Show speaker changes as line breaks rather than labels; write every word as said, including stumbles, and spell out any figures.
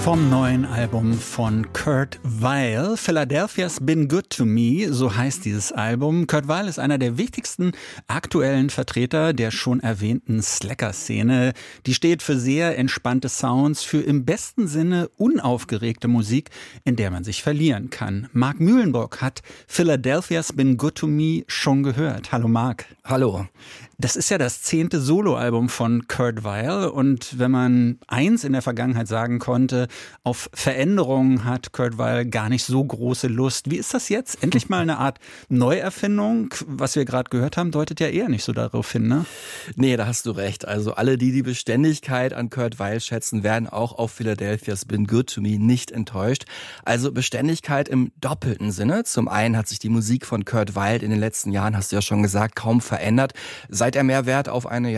Vom neuen Album von Kurt Weill, Philadelphia's Been Good to Me, so heißt dieses Album. Kurt Weill ist einer der wichtigsten aktuellen Vertreter der schon erwähnten Slacker-Szene. Die steht für sehr entspannte Sounds, für im besten Sinne unaufgeregte Musik, in der man sich verlieren kann. Marc Mühlenburg hat Philadelphia's Been Good to Me schon gehört. Hallo Marc.
Hallo.
Das ist ja das zehnte Soloalbum von Kurt Weill und wenn man eins in der Vergangenheit sagen konnte, auf Veränderungen hat Kurt Weill gar nicht so große Lust. Wie ist das jetzt? Endlich mal eine Art Neuerfindung? Was wir gerade gehört haben, deutet ja eher nicht so darauf hin, ne?
Nee, da hast du recht. Also alle, die die Beständigkeit an Kurt Weill schätzen, werden auch auf Philadelphia's Been Good to Me nicht enttäuscht. Also Beständigkeit im doppelten Sinne. Zum einen hat sich die Musik von Kurt Weill in den letzten Jahren, hast du ja schon gesagt, kaum verändert. Seit er mehr Wert auf eine